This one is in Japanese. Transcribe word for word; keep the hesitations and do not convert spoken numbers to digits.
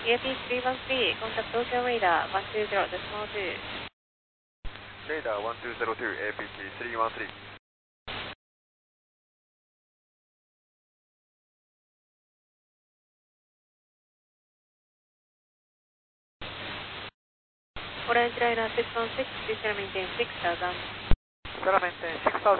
エーピースリーワンスリー、コンタクトオーシャンレーダーワンツーゼロデシモルツー。 レーダーワンツーゼロツー、エーピーシースリーワンスリー。 オレンジライナーシックスワンシックス、please maintain six thousand。 Please maintain six thousand.